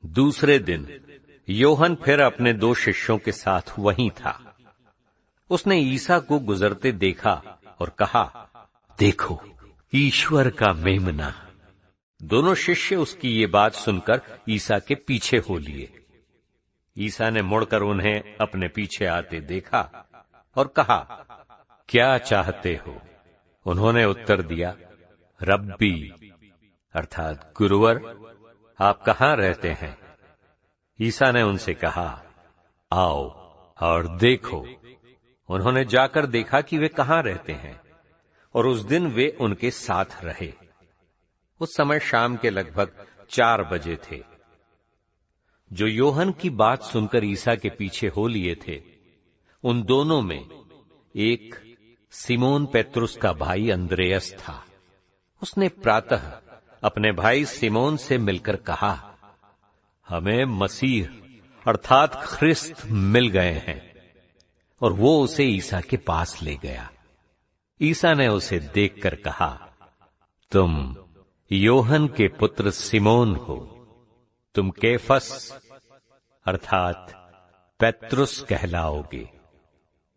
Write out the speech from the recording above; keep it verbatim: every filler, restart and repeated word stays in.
दूसरे दिन योहन फिर अपने दो शिष्यों के साथ वहीं था। उसने ईसा को गुजरते देखा और कहा, देखो ईश्वर का मेमना। दोनों शिष्य उसकी ये बात सुनकर ईसा के पीछे हो लिए। ईसा ने मुड़कर उन्हें अपने पीछे आते देखा और कहा, क्या चाहते हो? उन्होंने उत्तर दिया, रब्बी अर्थात गुरुवर, आप कहां रहते हैं? ईसा ने उनसे कहा, आओ और देखो। उन्होंने जाकर देखा कि वे कहां रहते हैं, और उस दिन वे उनके साथ रहे। उस समय शाम के लगभग चार बजे थे। जो योहन की बात सुनकर ईसा के पीछे हो लिए थे, उन दोनों में एक सिमोन पेत्रुस का भाई अंद्रेयस था। उसने प्रातः अपने भाई सिमोन से मिलकर कहा, हमें मसीह अर्थात ख्रिस्त मिल गए हैं, और वो उसे ईसा के पास ले गया। ईसा ने उसे देखकर कहा, तुम योहन के पुत्र सिमोन हो, तुम केफस अर्थात पेत्रुस कहलाओगे।